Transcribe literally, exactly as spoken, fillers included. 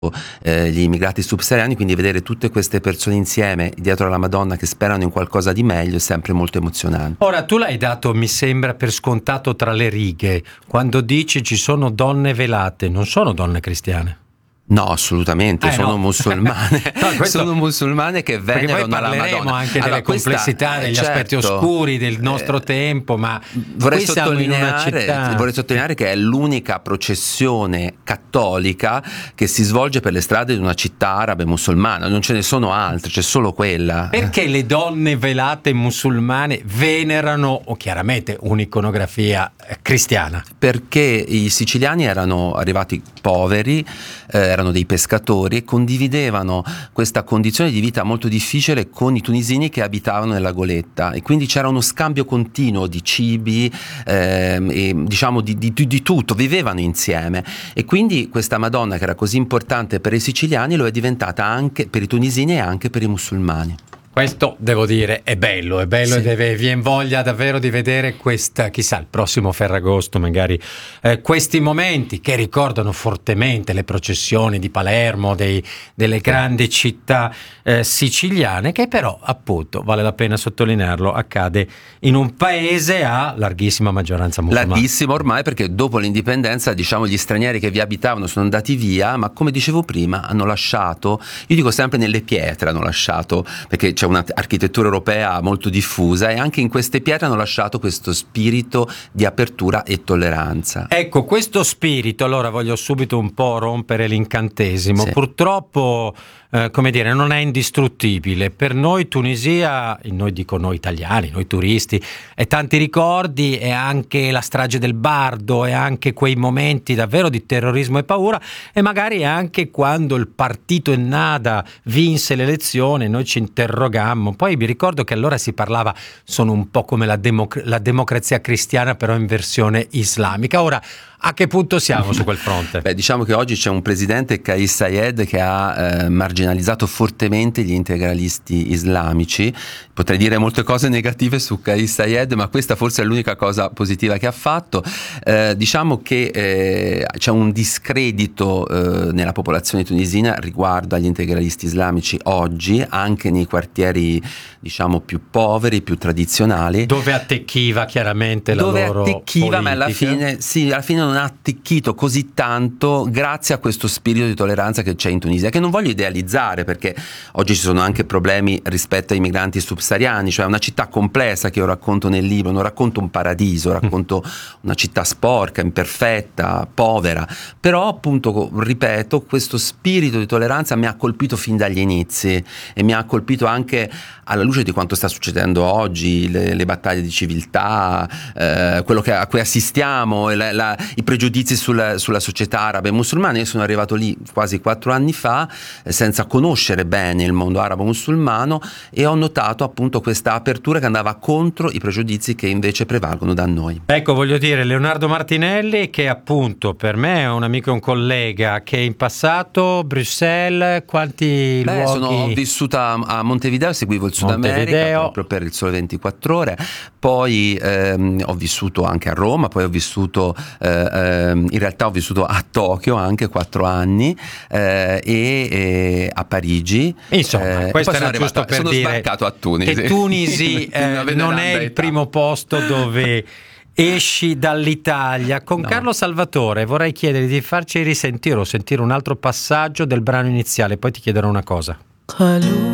eh, gli immigrati subsahariani, quindi vedere tutte queste persone insieme dietro alla Madonna che sperano in qualcosa di meglio è sempre molto emozionante. Ora, tu l'hai dato, mi sembra, per scontato tra le righe, quando dici ci sono donne velate, non sono donne cristiane. No, assolutamente, eh, sono no. musulmane, no, questo, sono musulmane che venerano la Madonna. Parleremo anche allora, delle questa, complessità, eh, degli certo, aspetti oscuri del nostro eh, tempo, ma vorrei qui siamo in una sottolineare, città... vorrei sottolineare che è l'unica processione cattolica che si svolge per le strade di una città arabe musulmana, non ce ne sono altre, c'è solo quella. Perché le donne velate musulmane venerano, o chiaramente, un'iconografia cristiana? Perché i siciliani erano arrivati poveri, eh, erano dei pescatori e condividevano questa condizione di vita molto difficile con i tunisini che abitavano nella goletta, e quindi c'era uno scambio continuo di cibi, ehm, e diciamo di, di, di tutto, vivevano insieme, e quindi questa Madonna, che era così importante per i siciliani, lo è diventata anche per i tunisini e anche per i musulmani. Questo, devo dire, è bello, è bello, sì. E deve, viene voglia davvero di vedere questa, chissà, il prossimo Ferragosto magari, eh, questi momenti che ricordano fortemente le processioni di Palermo, dei, delle grandi città eh, siciliane, che però, appunto, vale la pena sottolinearlo, accade in un paese a larghissima maggioranza musulmana. Larghissimo ormai, perché dopo l'indipendenza, diciamo, gli stranieri che vi abitavano sono andati via, ma come dicevo prima hanno lasciato, io dico sempre nelle pietre hanno lasciato, perché c'è un'architettura europea molto diffusa, e anche in queste pietre hanno lasciato questo spirito di apertura e tolleranza. Ecco, questo spirito, allora voglio subito un po' rompere l'incantesimo, sì. Purtroppo eh, come dire, non è indistruttibile. Per noi Tunisia, noi dico noi italiani, noi turisti, è tanti ricordi, è anche la strage del Bardo, è anche quei momenti davvero di terrorismo e paura, e magari anche quando il partito Ennahda vinse l'elezione noi ci interrogammo. Poi mi ricordo che allora si parlava, sono un po' come la, democ- la democrazia cristiana però in versione islamica. Ora, a che punto siamo su quel fronte? Beh, diciamo che oggi c'è un presidente, Kais Saied, che ha eh, marginalizzato fortemente gli integralisti islamici. Potrei dire molte cose negative su Kais Saied, ma questa forse è l'unica cosa positiva che ha fatto. Eh, diciamo che eh, c'è un discredito eh, nella popolazione tunisina riguardo agli integralisti islamici oggi, anche nei quartieri, diciamo, più poveri, più tradizionali. Dove attecchiva chiaramente la Dove loro attecchiva, politica. Ma alla fine, sì, alla fine non ha attecchito così tanto grazie a questo spirito di tolleranza che c'è in Tunisia, che non voglio idealizzare, perché oggi ci sono anche problemi rispetto ai migranti subsahariani, cioè una città complessa che io racconto nel libro, non racconto un paradiso, racconto una città sporca, imperfetta, povera, però appunto, ripeto, questo spirito di tolleranza mi ha colpito fin dagli inizi e mi ha colpito anche alla luce di quanto sta succedendo oggi, le, le battaglie di civiltà, eh, quello che, a cui assistiamo, la, la, i pregiudizi sulla, sulla società araba e musulmana. Io sono arrivato lì quasi quattro anni fa eh, senza conoscere bene il mondo arabo musulmano, e ho notato appunto questa apertura che andava contro i pregiudizi che invece prevalgono da noi. Ecco, voglio dire, Leonardo Martinelli, che appunto per me è un amico e un collega, che in passato Bruxelles, quanti Beh, luoghi? Sono, ho vissuto a, a Montevideo, seguivo il Sud Montevideo. America proprio per il Sole ventiquattro Ore, poi ehm, ho vissuto anche a Roma, poi ho vissuto eh, ehm, in realtà ho vissuto a Tokyo anche quattro anni eh, e, e a Parigi. Insomma, eh, questo era sono giusto arrivato, per sono dire sbarcato a Tunisi. Che Tunisi eh, non è il primo posto dove esci dall'Italia. Con no. Carlo Salvatore vorrei chiedere di farci risentire o sentire un altro passaggio del brano iniziale, poi ti chiederò una cosa.